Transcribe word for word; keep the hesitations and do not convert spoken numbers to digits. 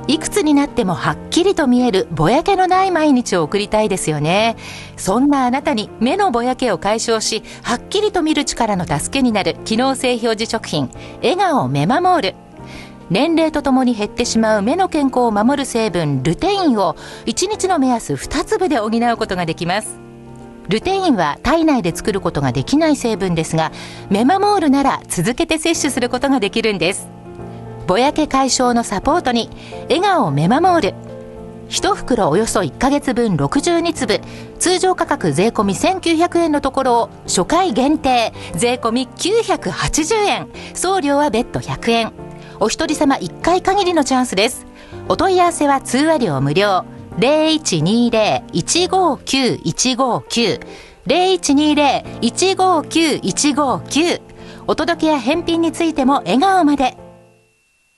いくつになってもはっきりと見えるぼやけのない毎日を送りたいですよね。そんなあなたに目のぼやけを解消し、はっきりと見る力の助けになる機能性表示食品、笑顔メマモール。年齢とともに減ってしまう目の健康を守る成分ルテインをいちにちの目安につぶで補うことができます。ルテインは体内で作ることができない成分ですが、メマモールなら続けて摂取することができるんです。ぼやけ解消のサポートに笑顔メマモール、いち袋およそいっかげつぶんろくじゅうにつぶ、通常価格税込みせんきゅうひゃくえんのところを初回限定税込みきゅうひゃくはちじゅうえん、送料は別途ひゃくえん。お一人様いっかい限りのチャンスです。お問い合わせは通話料無料 ゼロいちにゼロ いちごきゅういちごきゅう ゼロいちにゼロ いちごきゅういちごきゅう。お届けや返品についても笑顔まで。